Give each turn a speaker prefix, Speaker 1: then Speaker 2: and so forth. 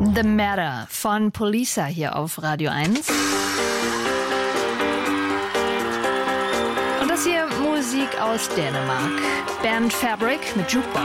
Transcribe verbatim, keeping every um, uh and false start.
Speaker 1: The Matter von Polisa hier auf Radio eins. Und das hier Musik aus Dänemark. Band Fabric mit Jukebox.